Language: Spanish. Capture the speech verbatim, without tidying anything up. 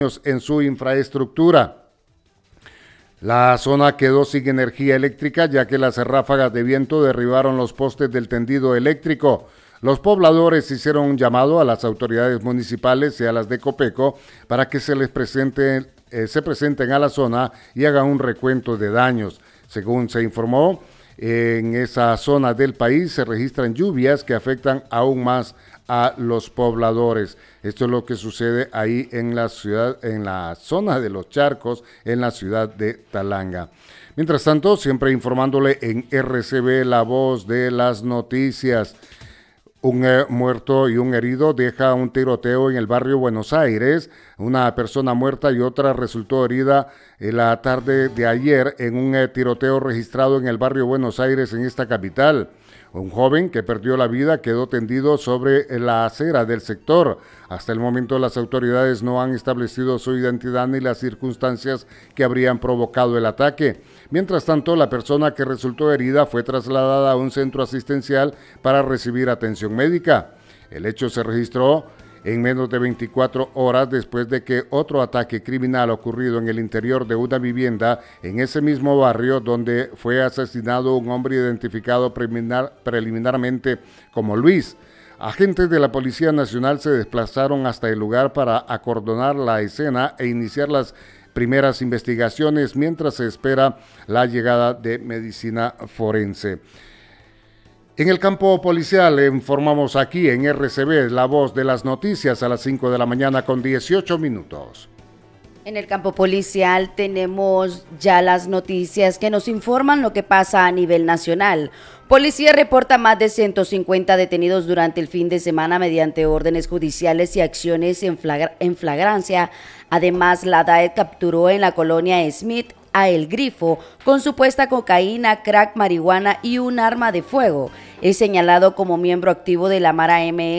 en su infraestructura. La zona quedó sin energía eléctrica ya que las ráfagas de viento derribaron los postes del tendido eléctrico. Los pobladores hicieron un llamado a las autoridades municipales y a las de Copeco para que se les presente, eh, se presenten a la zona y hagan un recuento de daños. Según se informó, en esa zona del país se registran lluvias que afectan aún más a los pobladores. Esto es lo que sucede ahí en la ciudad, en la zona de los Charcos, en la ciudad de Talanga. Mientras tanto, siempre informándole en R C B, la voz de las noticias. Un eh, muerto y un herido deja un tiroteo en el barrio Buenos Aires. Una persona muerta y otra resultó herida en la tarde de ayer en un eh, tiroteo registrado en el barrio Buenos Aires en esta capital. Un joven que perdió la vida quedó tendido sobre la acera del sector. Hasta el momento las autoridades no han establecido su identidad ni las circunstancias que habrían provocado el ataque. Mientras tanto, la persona que resultó herida fue trasladada a un centro asistencial para recibir atención médica. El hecho se registró en menos de veinticuatro horas después de que otro ataque criminal ocurrido en el interior de una vivienda en ese mismo barrio donde fue asesinado un hombre identificado preliminar, preliminarmente como Luis. Agentes de la Policía Nacional se desplazaron hasta el lugar para acordonar la escena e iniciar las primeras investigaciones mientras se espera la llegada de medicina forense. En el campo policial informamos aquí en R C B, la voz de las noticias, a las cinco de la mañana con dieciocho minutos. En el campo policial tenemos ya las noticias que nos informan lo que pasa a nivel nacional. Policía reporta más de ciento cincuenta detenidos durante el fin de semana mediante órdenes judiciales y acciones en, flagra- en flagrancia. Además, la D A E capturó en la colonia Smith a El Grifo con supuesta cocaína, crack, marihuana y un arma de fuego. Es señalado como miembro activo de la Mara M